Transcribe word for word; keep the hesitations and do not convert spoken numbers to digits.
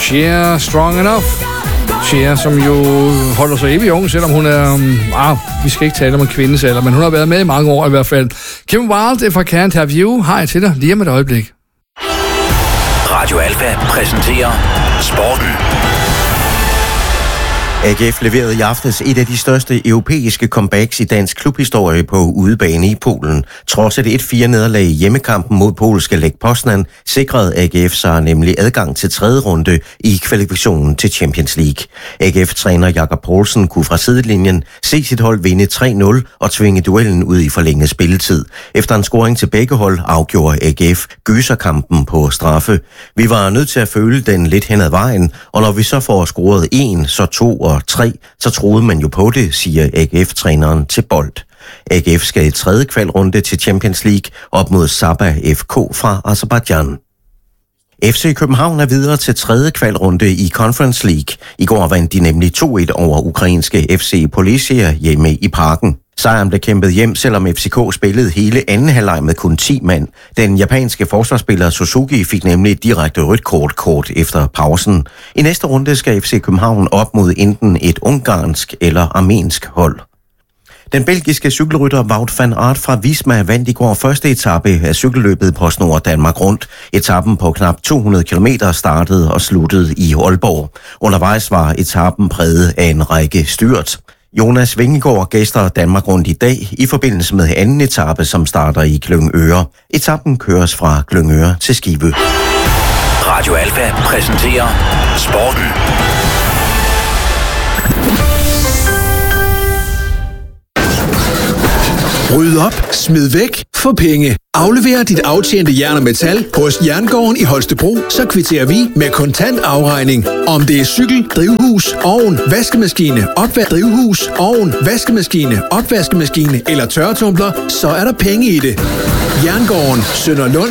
Cher, Strong Enough. Cher, som jo holder sig evig ung, selvom hun er... Um, ah, vi skal ikke tale om en kvindes alder, men hun har været med i mange år i hvert fald. Kim Wilde, If I Can't Have You, har jeg til dig lige om et øjeblik. Radio Alfa præsenterer Sporten. A G F leverede i aftes et af de største europæiske comebacks i dansk klubhistorie på udebane i Polen. Trods et et fire nederlag i hjemmekampen mod polske Lech Poznan, sikrede A G F sig nemlig adgang til tredje runde i kvalifikationen til Champions League. A G F-træner Jakob Poulsen kunne fra sidelinjen se sit hold vinde tre nul og tvinge duellen ud i forlænget spilletid. Efter en scoring til begge hold afgjorde A G F gyserkampen på straffe. Vi var nødt til at føle den lidt hen ad vejen, og når vi så får scoret en, så to og tre, så troede man jo på det, siger A G F-træneren til Bold. A G F skal i tredje kvalrunde til Champions League op mod Sabah F K fra Aserbajdsjan. F C København er videre til tredje kvalrunde i Conference League. I går vandt de nemlig to et over ukrainske F C Polisia hjemme i Parken. Sejren blev kæmpet hjem, selvom F C K spillede hele anden halvleg med kun ti mand. Den japanske forsvarsspiller Suzuki fik nemlig et direkte rødt kort kort efter pausen. I næste runde skal F C København op mod enten et ungarsk eller armensk hold. Den belgiske cykelrytter Wout van Aert fra Visma vandt i går første etape af cykelløbet på Snor Danmark Rundt. Etappen på knap to hundrede kilometer startede og sluttede i Aalborg. Undervejs var etappen præget af en række styrt. Jonas Vingegaard gæster Danmark Rundt i dag i forbindelse med anden etape, som starter i Glyngøre. Etappen køres fra Glyngøre til Skive. Radio Alfa præsenterer Sporten. Ryd op, smid væk, få penge. Aflever dit aftjente jern og metal hos Jerngården i Holstebro, så kvitterer vi med kontant afregning. Om det er cykel, drivhus, ovn, vaskemaskine, opvask, drivhus, ovn, vaskemaskine, opvaskemaskine eller tørretumbler, så er der penge i det. Jerngården, Sønderlund,